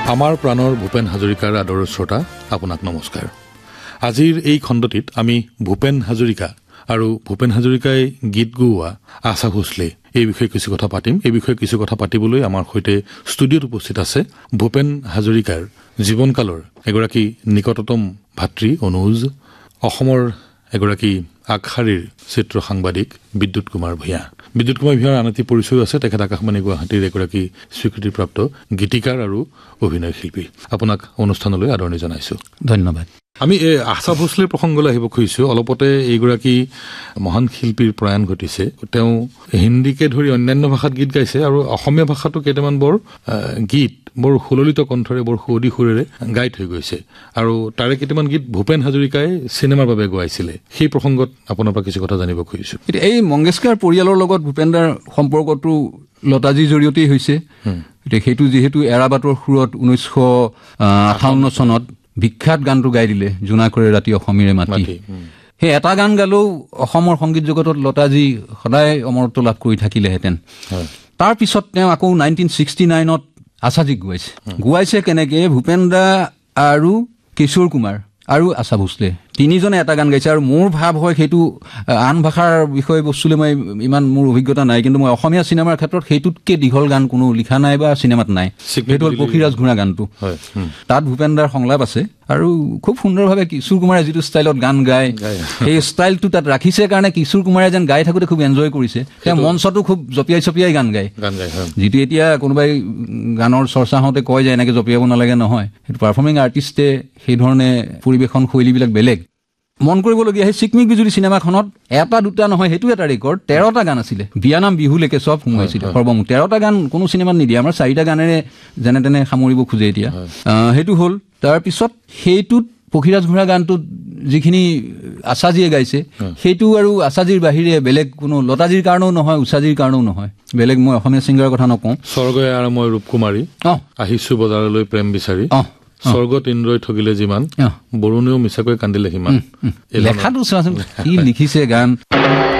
আমাৰ প্ৰাণৰ ভূপেন হাজৰিকাৰ আদৰৰ শ্ৰোতা আপোনাক নমস্কাৰ। আজিৰ এই খণ্ডটিত আমি ভূপেন হাজৰিকা আৰু ভূপেন হাজৰিকাই গীত গোৱা আশা ভোছলে এই বিষয়ে কিছু কথা পাতিম। এই বিষয়ে কিছু কথা পাতিবলৈ আমাৰ সৈতে ষ্টুডিঅ'ত উপস্থিত আছে ভূপেন হাজৰিকাৰ জীৱনকালৰ এগৰাকী নিকটতম ভাতৃ অনুজ, অসমৰ এগৰাকী আগশাৰীৰ চিত্ৰ সাংবাদিক বিদ্যুৎ কুমাৰ ভূঞা। বিদ্যুৎ কুমাৰ ভূঞাৰ আন এটি পৰিচয় আছে, তেখেত আকাশবাণী গুৱাহাটীৰ এগৰাকী স্বীকৃতিপ্ৰাপ্ত গীতিকাৰ আৰু অভিনয় শিল্পী। আপোনাক অনুষ্ঠানলৈ আদৰণি জনাইছো। ধন্যবাদ। আমি এই আশা ভোছলেৰ প্ৰসংগলৈ আহিব খুজিছোঁ। অলপতে এইগৰাকী মহান শিল্পীৰ প্ৰয়াণ ঘটিছে। তেওঁ হিন্দীকে ধৰি অন্যান্য ভাষাত গীত গাইছে আৰু অসমীয়া ভাষাতো কেইটামান গীত বৰ সুললিত কণ্ঠৰে, বৰ সুৱদী সুৰেৰে গাই থৈ গৈছে আৰু তাৰে কেইটামান গীত ভূপেন হাজৰিকাই চিনেমাৰ বাবে গোৱাইছিলে। সেই প্ৰসংগত আপোনাৰ পৰা কিছু কথা জানিব খুজিছোঁ। এতিয়া এই মংগেশকাৰ পৰিয়ালৰ লগত ভূপেন দাৰ সম্পৰ্কটো লতাজিৰ জৰিয়তেই হৈছে। এতিয়া সেইটো যিহেতু এৰাবাটৰ সুৰত 1958 চনত বিখ্যাত গানটো গাই দিলে, জোনা কৰে ৰাতি অসমীৰে মাটি। সেই এটা গান গালেও অসমৰ সংগীত জগতত লতাজী সদায় অমৰত্ব লাভ কৰি থাকিলেহেঁতেন। তাৰ পিছত তেওঁ আকৌ 1969ত আশাজীক গোৱাইছে কেনেকে? ভূপেন দা আৰু কিশোৰ কুমাৰ আৰু আশা ভোছলে তিনিজনে এটা গান গাইছে। আৰু মোৰ ভাৱ হয় সেইটো আন ভাষাৰ বিষয়ে বস্তুলৈ মই ইমান মোৰ অভিজ্ঞতা নাই, কিন্তু মই অসমীয়া চিনেমাৰ ক্ষেত্ৰত সেইটোতকে দীঘল গান কোনো লিখা নাই বা চিনেমাত নাই। সেইটো হ'ল পক্ষীৰাজ ঘোঁৰা গানটো। তাত ভূপেন দাৰ সংলাপ আছে আৰু খুব সুন্দৰভাৱে কিশোৰ কুমাৰে যিটো ষ্টাইলত গান গায় সেই ষ্টাইলটো তাত ৰাখিছে কাৰণে কিশোৰ কুমাৰে যেন গাই থাকোঁতে খুব এনজয় কৰিছে। তেওঁ মঞ্চতো খুব জঁপিয়াই চপিয়াই গান গায়, যিটো এতিয়া কোনোবাই গানৰ চৰ্চা হওঁতে কয় যে এনেকে জঁপিয়াব নালাগে, নহয়। সেইটো পাৰফৰ্মিং আৰ্টিষ্টে সেই ধৰণে পৰিৱেশন শৈলীবিলাক বেলেগ। মন কৰিবলগীয়া সেই চিকমিক বিজুলী চিনেমাখনত এটা দুটা নহয়, সেইটো এটা ৰেকৰ্ড, 13টা গান আছিলে। বিয়া নাম বিহুলৈকে চব সোমাইছিলে সৰ্বমুঠ। 13টা গান কোনো চিনেমাত নিদিয়ে। আমাৰ 4টা গানেৰে যেনে তেনে সামৰিব খোজে এতিয়া। সেইটো হ'ল। তাৰপিছত সেইটোত পক্ষীৰাজ ঘোঁৰা গানটোত যিখিনি আশাজীয়ে গাইছে সেইটো আৰু আশাজীৰ বাহিৰে বেলেগ কোনো লতাজীৰ কাৰণেও নহয়, উষাজীৰ কাৰণেও নহয়, বেলেগ মই অসমীয়া ছিংগাৰৰ কথা নকওঁ। স্বৰ্গই আৰু মই ৰূপকুমাৰী, আহিছো বজাৰলৈ প্ৰেম বিচাৰি, স্বৰ্গত ইন্দ্ৰই ঠগিলে যিমান, বৰুণেও মিছাকৈ কান্দিলে সিমান। লেখাটো চোৱাচোন কি লিখিছে গান।